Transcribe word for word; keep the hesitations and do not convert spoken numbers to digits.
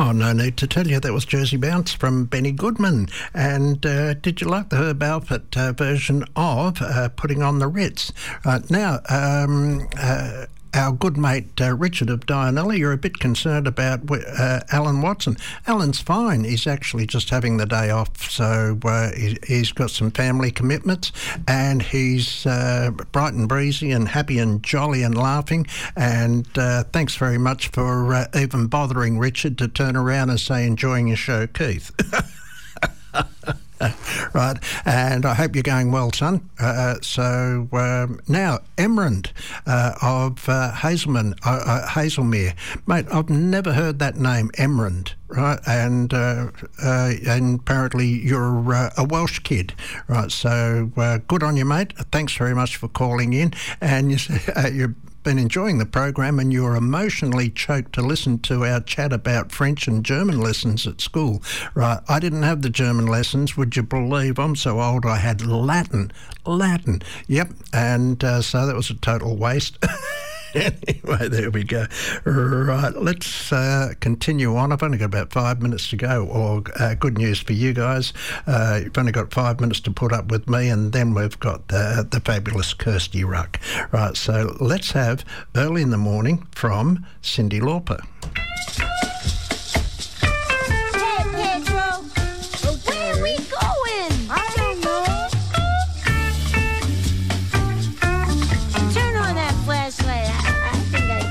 Oh, no need to tell you, that was Jersey Bounce from Benny Goodman. And uh, did you like the Herb Alpert uh, version of uh, Putting on the Ritz? Uh, now, um, uh, our good mate uh, Richard of Dianella, you're a bit concerned about uh, Alan Watson. Alan's fine. He's actually just having the day off, so uh, he, he's got some family commitments, and he's uh, bright and breezy and happy and jolly and laughing. And uh, thanks very much for uh, even bothering Richard to turn around and say, enjoying your show, Keith. Right, and I hope you're going well, son. Uh, so um, now, Emerald uh, of uh, Hazelman, uh, uh, Hazelmere. Mate, I've never heard that name, Emerald, right? And uh, uh, and apparently you're uh, a Welsh kid, right? So uh, good on you, mate. Thanks very much for calling in. And you, uh, you're been enjoying the program, and you're emotionally choked to listen to our chat about French and German lessons at school. Right, I didn't have the German lessons, would you believe? I'm so old, I had Latin. Latin, yep, and uh, so that was a total waste. Anyway, there we go. Right, let's uh, continue on. I've only got about five minutes to go, or uh, good news for you guys. Uh, you've only got five minutes to put up with me, and then we've got the, the fabulous Kirsty Ruck. Right, so let's have Early in the Morning from Cyndi Lauper.